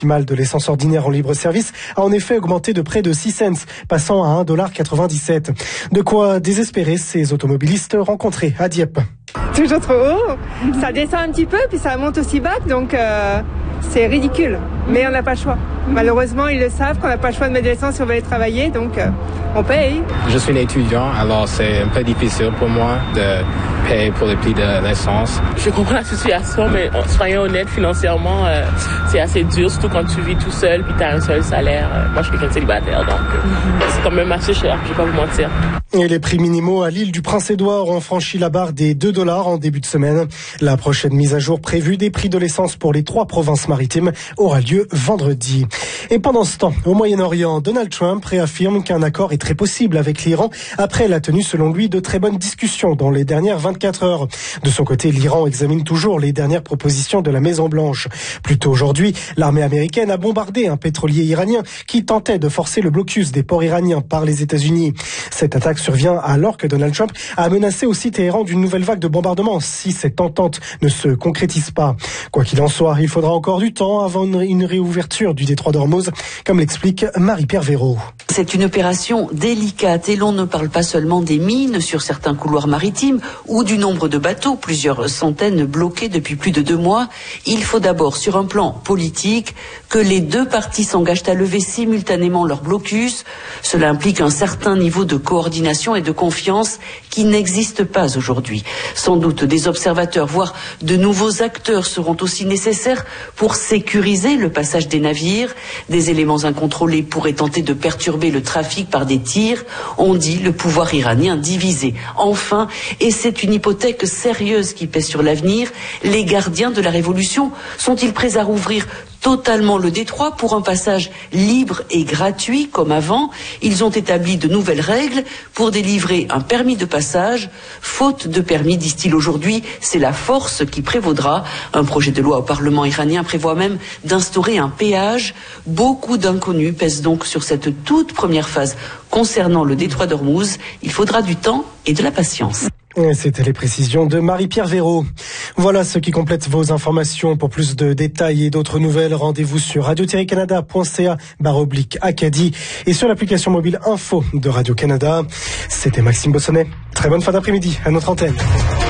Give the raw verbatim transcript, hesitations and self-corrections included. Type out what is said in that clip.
Mal de l'essence ordinaire en libre-service a en effet augmenté de près de six cents, passant à un dollar quatre-vingt-dix-sept. De quoi désespérer ces automobilistes rencontrés à Dieppe. Toujours trop haut, ça descend un petit peu puis ça monte aussi bas, donc euh, c'est ridicule. Mais on n'a pas le choix. Malheureusement, ils le savent qu'on n'a pas le choix de mettre de l'essence si on veut aller travailler, donc euh, on paye. Je suis un étudiant, alors c'est un peu difficile pour moi de payer pour le prix de l'essence. Je comprends la situation, mais soyons honnêtes, financièrement, euh, c'est assez dur, surtout quand tu vis tout seul puis tu as un seul salaire. Euh, moi, je suis quelqu'un de célibataire, donc euh, c'est quand même assez cher, je vais pas vous mentir. Et les prix minimaux à l'île du Prince-Édouard ont franchi la barre des deux dollars en début de semaine. La prochaine mise à jour prévue des prix de l'essence pour les trois provinces maritimes aura lieu vendredi. Et pendant ce temps, au Moyen-Orient, Donald Trump réaffirme qu'un accord est très possible avec l'Iran après la tenue, selon lui, de très bonnes discussions dans les dernières vingt-quatre heures. De son côté, l'Iran examine toujours les dernières propositions de la Maison-Blanche. Plus tôt aujourd'hui, l'armée américaine a bombardé un pétrolier iranien qui tentait de forcer le blocus des ports iraniens par les États-Unis. Cette attaque survient alors que Donald Trump a menacé aussi Téhéran d'une nouvelle vague de bombardements si cette entente ne se concrétise pas. Quoi qu'il en soit, il faudra encore du temps avant une réouverture du détroit d'Ormuz, comme l'explique Marie-Pierre Véraud. C'est une opération délicate et l'on ne parle pas seulement des mines sur certains couloirs maritimes ou du nombre de bateaux, plusieurs centaines bloqués depuis plus de deux mois. Il faut d'abord, sur un plan politique, que les deux parties s'engagent à lever simultanément leur blocus. Cela implique un certain niveau de coordination et de confiance qui n'existe pas aujourd'hui. Sans doute des observateurs, voire de nouveaux acteurs seront aussi nécessaires pour sécuriser le passage des navires. Des éléments incontrôlés pourraient tenter de perturber le trafic par des tirs. On dit le pouvoir iranien divisé. Enfin, et c'est une hypothèque sérieuse qui pèse sur l'avenir, les gardiens de la révolution sont-ils prêts à rouvrir totalement le détroit pour un passage libre et gratuit comme avant? Ils ont établi de nouvelles règles pour délivrer un permis de passage. Faute de permis, disent-ils aujourd'hui, c'est la force qui prévaudra. Un projet de loi au Parlement iranien prévoit même d'instaurer un péage. Beaucoup d'inconnus pèsent donc sur cette toute première phase concernant le détroit d'Ormuz. Il faudra du temps et de la patience. C'était les précisions de Marie-Pierre Véraud. Voilà ce qui complète vos informations. Pour plus de détails et d'autres nouvelles, rendez-vous sur radio tiret canada point c a barre oblique Acadie et sur l'application mobile info de Radio-Canada. C'était Maxime Bossonnet. Très bonne fin d'après-midi à notre antenne.